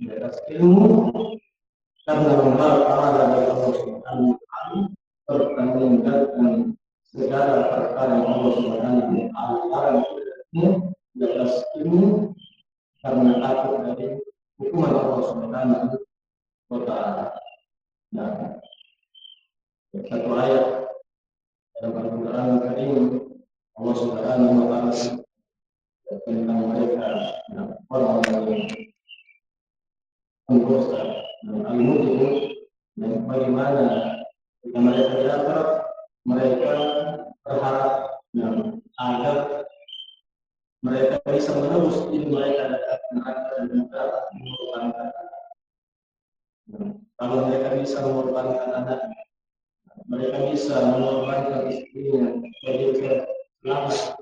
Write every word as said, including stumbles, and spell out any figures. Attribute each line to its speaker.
Speaker 1: di atas ilmu, karena membawa pahala dari Allah Subhanahu wa taala serta meninggalkan segala perkara yang Allah Subhanahu wa taala larang di atas ilmu karena takut dari hukuman Allah Subhanahu wa taala. Nah, satu ayat dalam Al-Quran Al-Karim Allah Subhanahu wa taala tentang mereka orang-orang yang pendosa dan al-mujrim, dan bagaimana jika mereka di akhirat mereka berharap ya, agar mereka bisa menembus diri mereka dari neraka dan juga mengorbankan kalau mereka bisa mengorbankan anak, mereka bisa mengorbankan istrinya, jadi selamat